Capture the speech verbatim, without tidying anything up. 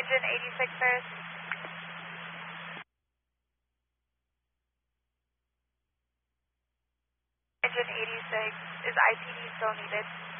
Engine eighty-six, sir. Engine eighty-six, is I P D still needed?